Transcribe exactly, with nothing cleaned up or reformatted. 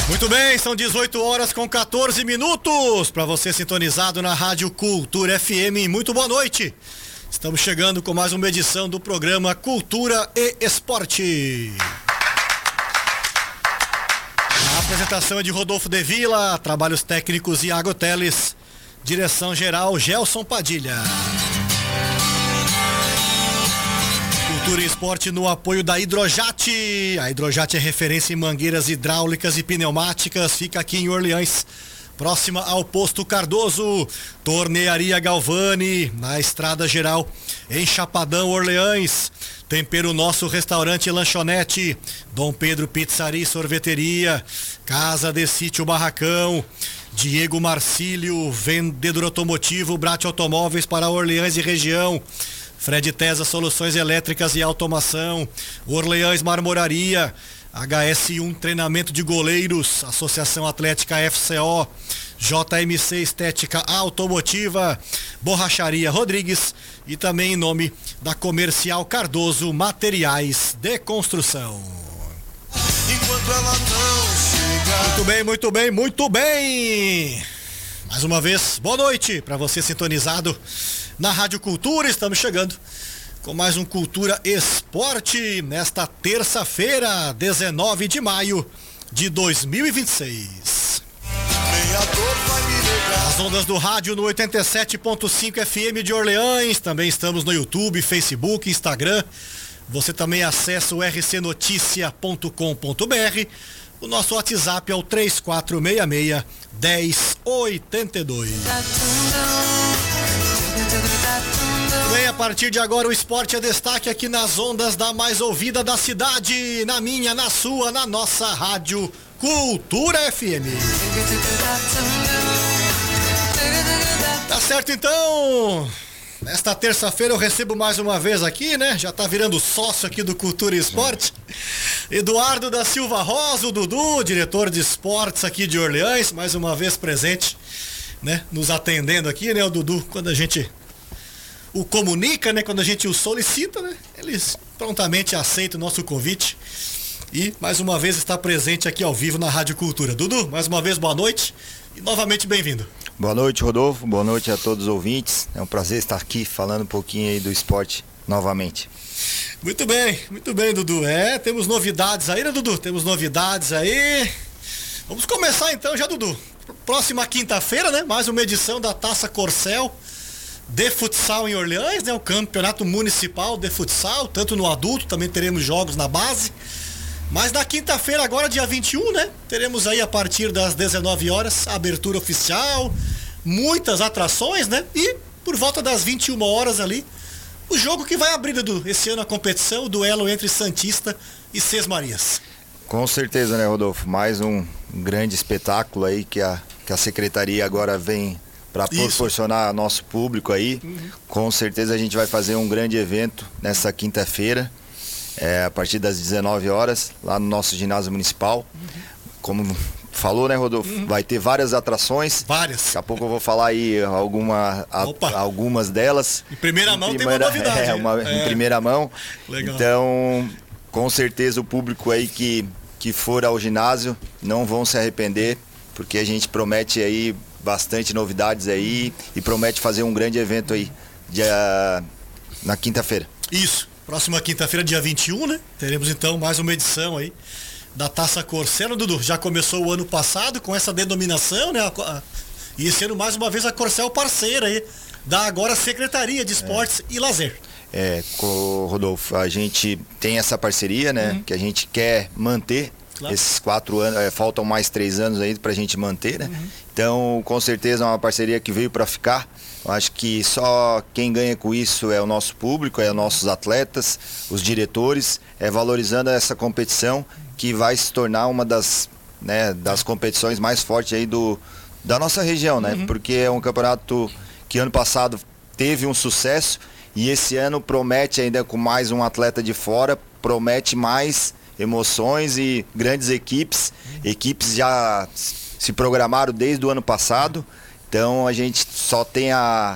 Muito bem, são dezoito horas com quatorze minutos para você sintonizado na Rádio Cultura F M. Muito boa noite. Estamos chegando com mais uma edição do programa Cultura e Esporte. A apresentação é de Rodolfo de Vila, trabalhos técnicos Iago Teles, direção geral Gelson Padilha. Cultura e Esporte no apoio da Hidrojat. A Hidrojat é referência em mangueiras hidráulicas e pneumáticas, fica aqui em Orleans, próxima ao Posto Cardoso. Tornearia Galvani, na Estrada Geral, em Chapadão, Orleans. Tempero Nosso Restaurante e Lanchonete, Dom Pedro Pizzaria e Sorveteria, Casa de Sítio Barracão, Diego Marcílio, vendedor automotivo, Brate Automóveis para Orleans e região, Fred Tesa Soluções Elétricas e Automação, Orleans Marmoraria, H S um Treinamento de Goleiros, Associação Atlética F C O, J M C Estética Automotiva, Borracharia Rodrigues e também em nome da Comercial Cardoso Materiais de Construção. Enquanto ela não chega... Muito bem, muito bem, muito bem! Mais uma vez, boa noite para você sintonizado na Rádio Cultura. Estamos chegando com mais um Cultura Esporte nesta terça-feira, dezenove de maio de dois mil e vinte e seis. As ondas do rádio no oitenta e sete ponto cinco F M de Orleans, também estamos no YouTube, Facebook, Instagram. Você também acessa o r c noticia ponto com ponto b r. O nosso WhatsApp é o três quatro seis seis, um zero oito dois. Bem, a partir de agora o esporte é destaque aqui nas ondas da mais ouvida da cidade, na minha, na sua, na nossa Rádio Cultura F M. Tá certo então? Nesta terça-feira eu recebo mais uma vez aqui, né? Já tá virando sócio aqui do Cultura e Esporte. Eduardo da Silva Rosa, o Dudu, diretor de esportes aqui de Orleans, mais uma vez presente, né? Nos atendendo aqui, né? O Dudu, quando a gente o comunica, né? Quando a gente o solicita, né? Eles prontamente aceitam o nosso convite e mais uma vez está presente aqui ao vivo na Rádio Cultura. Dudu, mais uma vez boa noite e novamente bem-vindo. Boa noite, Rodolfo, boa noite a todos os ouvintes. É um prazer estar aqui falando um pouquinho aí do esporte novamente. Muito bem, muito bem, Dudu. É, temos novidades aí, né, Dudu? Temos novidades aí. Vamos começar então já, Dudu. Próxima quinta-feira, né? Mais uma edição da Taça Corcel de futsal em Orleans, né? O campeonato municipal de futsal, tanto no adulto, também teremos jogos na base. Mas na quinta-feira, agora dia vinte e um, né? Teremos aí a partir das dezenove horas a abertura oficial, muitas atrações, né? E por volta das vinte e uma horas ali, o jogo que vai abrir, Dudu, esse ano a competição, o duelo entre Santista e Sesmarias. Com certeza, né, Rodolfo? Mais um grande espetáculo aí que a, que a secretaria agora vem para proporcionar ao nosso público aí. Uhum. Com certeza a gente vai fazer um grande evento nessa quinta-feira. É, a partir das dezenove horas, lá no nosso ginásio municipal. Uhum. Como falou, né, Rodolfo? Uhum. Vai ter várias atrações. Várias. Daqui a pouco eu vou falar aí alguma, a, algumas delas. Em primeira em mão primeira, tem uma novidade. É, uma, é. Em primeira mão. Legal. Então, com certeza o público aí que, que for ao ginásio não vão se arrepender, porque a gente promete aí bastante novidades aí e promete fazer um grande evento aí dia, na quinta-feira. Isso. Próxima quinta-feira, dia vinte e um, né? Teremos então mais uma edição aí da Taça Corcel, Dudu. Já começou o ano passado com essa denominação, né? E esse ano mais uma vez a Corcel parceira aí da agora Secretaria de Esportes é. e Lazer. É, Rodolfo, a gente tem essa parceria, né? Uhum. Que a gente quer manter. Claro. Esses quatro anos, é, faltam mais três anos aí pra gente manter, né? Uhum. Então, com certeza é uma parceria que veio para ficar. Eu acho que só quem ganha com isso é o nosso público, é os nossos atletas, os diretores, é valorizando essa competição que vai se tornar uma das, né, das competições mais fortes aí do, da nossa região, né? Uhum. Porque é um campeonato que ano passado teve um sucesso e esse ano promete ainda com mais um atleta de fora, promete mais emoções e grandes equipes. Equipes já se programaram desde o ano passado. Então a gente só tem a,